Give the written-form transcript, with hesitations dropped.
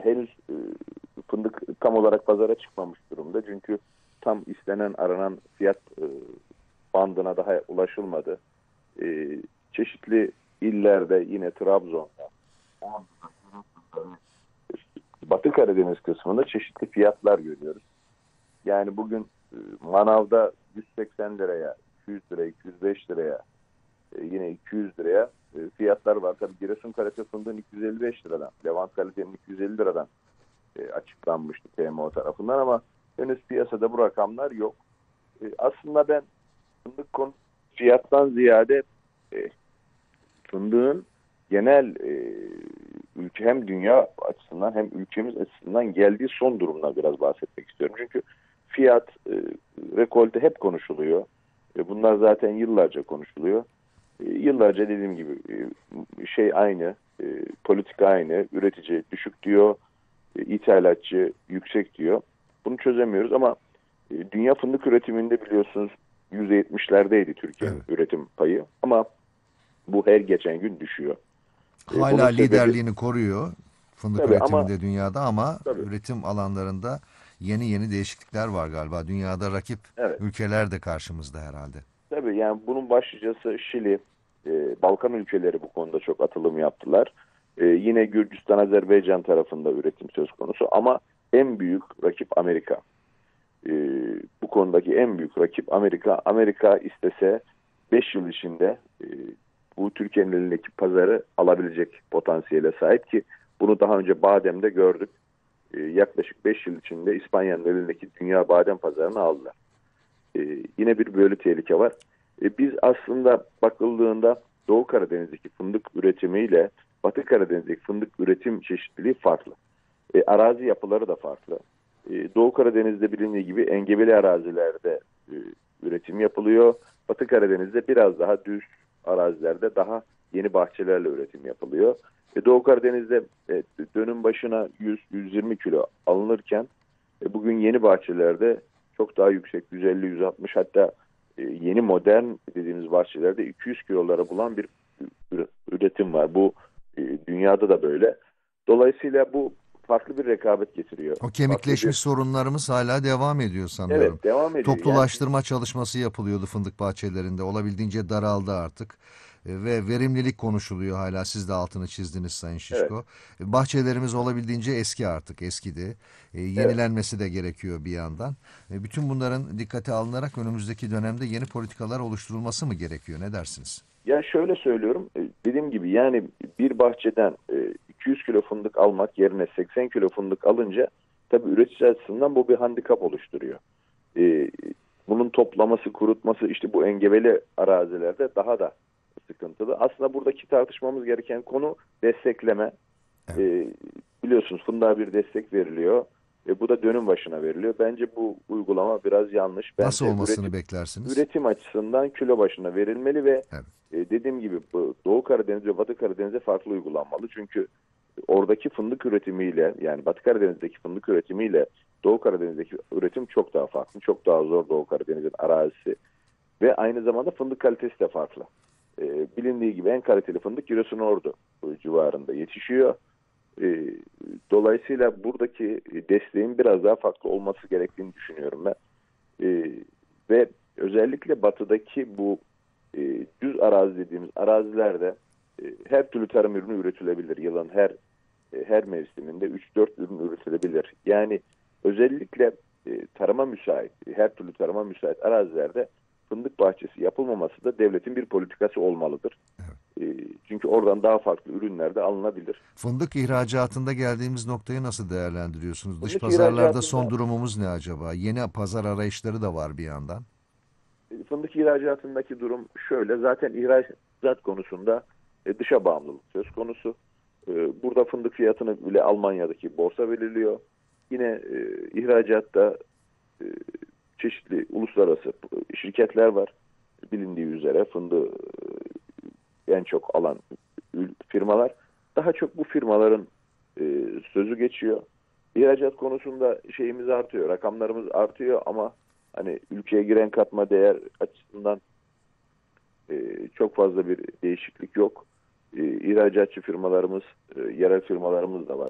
henüz fındık tam olarak pazara çıkmamış durumda. Çünkü tam istenen, aranan fiyat bandına daha ulaşılmadı. Çeşitli illerde, yine Trabzon'da, Batı Karadeniz kısmında çeşitli fiyatlar görüyoruz. Yani bugün manavda 180 liraya, 200 liraya, 205 liraya, yine 200 liraya fiyatlar var. Tabii Giresun kalite fındığın 255 liradan, Levant kalitenin 250 liradan açıklanmıştı TMO tarafından, ama henüz piyasada bu rakamlar yok. Aslında ben fındık konu fiyattan ziyade fındığın genel ülke, hem dünya açısından hem ülkemiz açısından geldiği son durumdan biraz bahsetmek istiyorum. Çünkü fiyat, rekolte hep konuşuluyor. Bunlar zaten yıllarca konuşuluyor. Yıllarca dediğim gibi şey aynı, politika aynı, üretici düşük diyor, ithalatçı yüksek diyor. Bunu çözemiyoruz ama dünya fındık üretiminde biliyorsunuz %70'lerdeydi Türkiye'nin Evet. üretim payı, ama bu her geçen gün düşüyor. Hala Bunun sebebi liderliğini koruyor fındık tabii, ama üretiminde dünyada ama tabii, üretim alanlarında yeni değişiklikler var galiba. Dünyada rakip evet, ülkeler de karşımızda herhalde. tabii, yani bunun başlıcası Şili, Balkan ülkeleri bu konuda çok atılım yaptılar. Yine Gürcistan, Azerbaycan tarafında üretim söz konusu, ama en büyük rakip Amerika. E, Bu konudaki en büyük rakip Amerika. Amerika istese 5 yıl içinde bu Türkiye'nin elindeki pazarı alabilecek potansiyele sahip, ki bunu daha önce bademde gördük. Yaklaşık 5 yıl içinde İspanya'nın elindeki dünya badem pazarını aldılar. Yine bir böyle tehlike var. Biz aslında bakıldığında Doğu Karadeniz'deki fındık üretimiyle Batı Karadeniz'deki fındık üretim çeşitliliği farklı. Arazi yapıları da farklı. Doğu Karadeniz'de bilindiği gibi engebeli arazilerde üretim yapılıyor. Batı Karadeniz'de biraz daha düz arazilerde daha yeni bahçelerle üretim yapılıyor. Doğu Karadeniz'de dönüm başına 100-120 kilo alınırken bugün yeni bahçelerde çok daha yüksek, 150-160, hatta yeni modern dediğimiz bahçelerde 200 kilolara bulan bir üretim var. Bu dünyada da böyle. Dolayısıyla bu farklı bir rekabet getiriyor. O Farklı kemikleşmiş bir, sorunlarımız hala devam ediyor sanıyorum. evet, devam ediyor. Yani Toplulaştırma çalışması yapılıyordu fındık bahçelerinde. Olabildiğince daraldı artık. Ve verimlilik konuşuluyor hala. Siz de altını çizdiniz Sayın evet, Şişko. Bahçelerimiz olabildiğince eski artık, eskidi. evet. Yenilenmesi de gerekiyor bir yandan. Bütün bunların dikkate alınarak önümüzdeki dönemde yeni politikalar oluşturulması mı gerekiyor? Ne dersiniz? Yani şöyle söylüyorum, dediğim gibi, yani bir bahçeden 200 kilo fındık almak yerine 80 kilo fındık alınca tabii üretici açısından bu bir handikap oluşturuyor. E, Bunun toplaması, kurutması, işte bu engebeli arazilerde daha da sıkıntılı. Aslında buradaki tartışmamız gereken konu destekleme. Evet. E, Biliyorsunuz fındığa bir destek veriliyor. Bu da dönüm başına veriliyor. Bence bu uygulama biraz yanlış. Nasıl Bence olmasını beklersiniz? üretim açısından kilo başına verilmeli ve Evet. dediğim gibi bu Doğu Karadeniz ve Batı Karadeniz'e farklı uygulanmalı. Çünkü oradaki fındık üretimiyle, yani Batı Karadeniz'deki fındık üretimiyle Doğu Karadeniz'deki üretim çok daha farklı. Çok daha zor Doğu Karadeniz'in arazisi ve aynı zamanda fındık kalitesi de farklı. Bilindiği gibi en kaliteli fındık Giresunordu civarında yetişiyor. E, Dolayısıyla buradaki desteğin biraz daha farklı olması gerektiğini düşünüyorum ben. Ve özellikle batıdaki bu düz arazi dediğimiz arazilerde her türlü tarım ürünü üretilebilir. Yılın her mevsiminde 3-4 ürün üretilebilir. Yani özellikle tarıma müsait, her türlü tarıma müsait arazilerde fındık bahçesi yapılmaması da devletin bir politikası olmalıdır. Çünkü oradan daha farklı ürünler de alınabilir. Fındık ihracatında geldiğimiz noktayı nasıl değerlendiriyorsunuz? Dış Fındık pazarlarda son ihracatında durumumuz ne acaba? Yeni pazar arayışları da var bir yandan. Fındık ihracatındaki durum şöyle. Zaten ihracat konusunda dışa bağımlılık söz konusu. Burada fındık fiyatını bile Almanya'daki borsa belirliyor. Yine ihracatta e, çeşitli uluslararası şirketler var. Bilindiği üzere fındığı en çok alan firmalar. Daha çok bu firmaların sözü geçiyor. İhracat konusunda şeyimiz artıyor, rakamlarımız artıyor, ama hani ülkeye giren katma değer açısından çok fazla bir değişiklik yok. İhracatçı firmalarımız, yerel firmalarımız da var.